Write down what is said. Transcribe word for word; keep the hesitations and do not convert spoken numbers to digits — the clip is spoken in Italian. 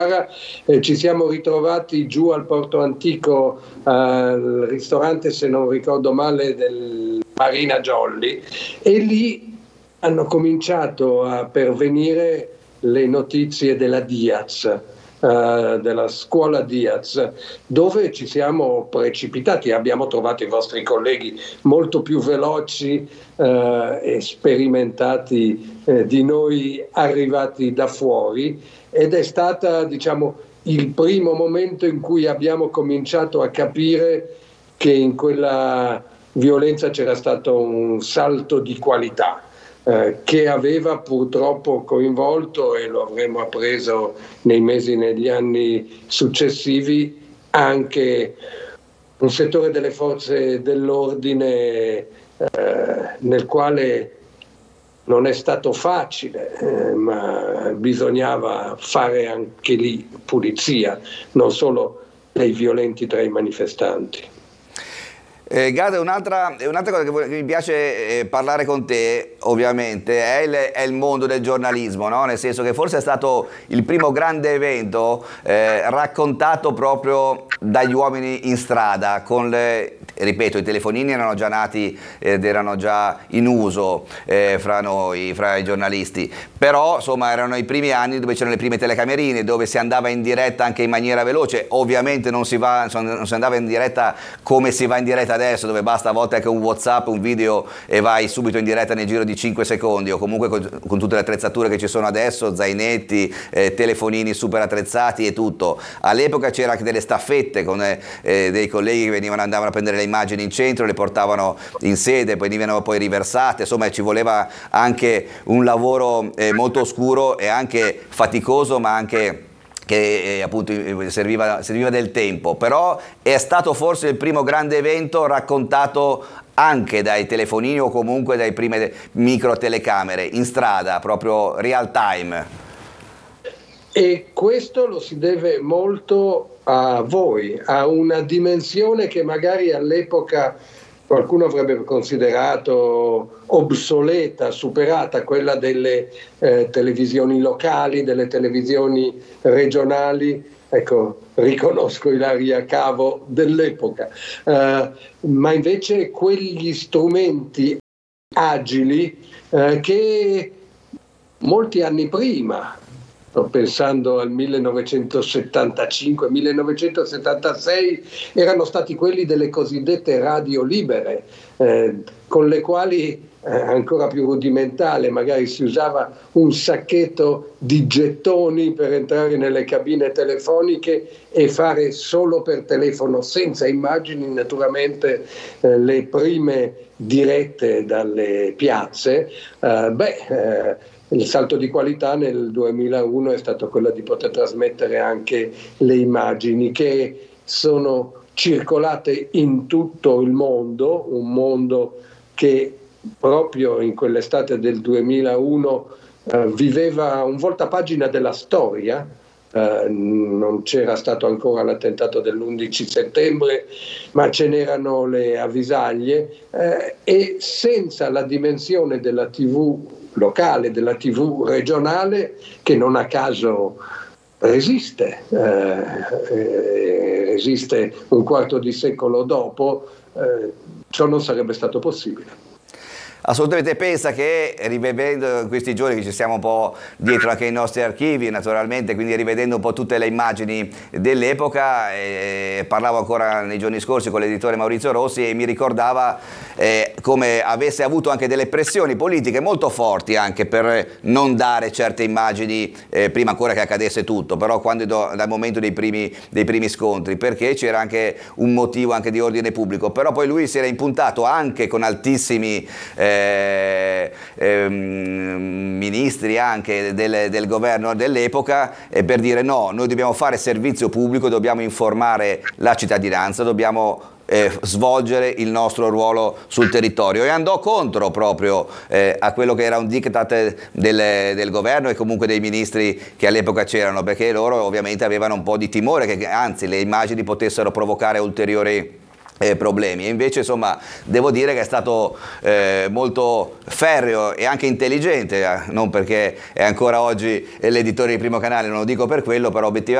Eh, ci siamo ritrovati giù al Porto Antico al ristorante, se non ricordo male, del Marina Jolly, e lì hanno cominciato a pervenire le notizie della Diaz, eh, della scuola Diaz, dove ci siamo precipitati. Abbiamo trovato i vostri colleghi molto più veloci eh, e sperimentati eh, di noi arrivati da fuori, ed è stata, diciamo, il primo momento in cui abbiamo cominciato a capire che in quella violenza c'era stato un salto di qualità eh, che aveva purtroppo coinvolto, e lo avremo appreso nei mesi e negli anni successivi, anche un settore delle forze dell'ordine eh, nel quale non è stato facile, eh, ma bisognava fare anche lì pulizia, non solo dei violenti tra i manifestanti. Eh, Gad, un'altra, un'altra cosa che, che mi piace eh, parlare con te, ovviamente, è il, è il mondo del giornalismo, no? Nel senso che forse è stato il primo grande evento eh, raccontato proprio dagli uomini in strada, con le, ripeto, i telefonini erano già nati ed erano già in uso eh, fra noi, fra i giornalisti, però insomma erano i primi anni dove c'erano le prime telecamerine, dove si andava in diretta anche in maniera veloce. Ovviamente non si, va, non si andava in diretta come si va in diretta adesso, dove basta a volte anche un WhatsApp, un video e vai subito in diretta nel giro di cinque secondi, o comunque con, con tutte le attrezzature che ci sono adesso, zainetti, eh, telefonini super attrezzati e tutto. All'epoca c'era anche delle staffette con eh, dei colleghi che venivano, andavano a prendere le immagini in centro, le portavano in sede, poi venivano poi riversate, insomma ci voleva anche un lavoro eh, molto oscuro e anche faticoso, ma anche che eh, appunto serviva, serviva del tempo. Però è stato forse il primo grande evento raccontato anche dai telefonini o comunque dai prime micro telecamere in strada, proprio real time. E questo lo si deve molto a voi, a una dimensione che magari all'epoca qualcuno avrebbe considerato obsoleta, superata, quella delle eh, televisioni locali, delle televisioni regionali. Ecco, riconosco Ilaria Cavo dell'epoca, uh, ma invece quegli strumenti agili uh, che molti anni prima, sto pensando al millenovecentosettantacinque millenovecentosettantasei, erano stati quelli delle cosiddette radio libere, eh, con le quali eh, ancora più rudimentale, magari si usava un sacchetto di gettoni per entrare nelle cabine telefoniche e fare solo per telefono, senza immagini, naturalmente eh, le prime dirette dalle piazze. Eh, beh, eh, il salto di qualità nel duemilauno è stato quello di poter trasmettere anche le immagini che sono circolate in tutto il mondo, un mondo che proprio in quell'estate del duemilauno eh, viveva un voltapagina della storia. Eh, non c'era stato ancora l'attentato dell'undici settembre, ma ce n'erano le avvisaglie, eh, e senza la dimensione della tivù locale, della tivù regionale, che non a caso resiste, eh, resiste un quarto di secolo dopo, eh, ciò non sarebbe stato possibile. Assolutamente. Pensa che rivivendo in questi giorni che ci siamo un po' dietro anche ai nostri archivi, naturalmente, quindi rivedendo un po' tutte le immagini dell'epoca, eh, parlavo ancora nei giorni scorsi con l'editore Maurizio Rossi e mi ricordava eh, come avesse avuto anche delle pressioni politiche molto forti anche per non dare certe immagini eh, prima ancora che accadesse tutto, però quando dal momento dei primi, dei primi scontri, perché c'era anche un motivo anche di ordine pubblico. Però poi lui si era impuntato anche con altissimi eh, Eh, ehm, ministri anche del, del governo dell'epoca eh, per dire no, noi dobbiamo fare servizio pubblico, dobbiamo informare la cittadinanza, dobbiamo eh, svolgere il nostro ruolo sul territorio, e andò contro proprio eh, a quello che era un diktat del, del governo e comunque dei ministri che all'epoca c'erano, perché loro ovviamente avevano un po' di timore che anzi le immagini potessero provocare ulteriori Eh, problemi. E invece insomma devo dire che è stato eh, molto ferreo e anche intelligente, eh, non perché è ancora oggi l'editore di Primo Canale, non lo dico per quello, però obiettivamente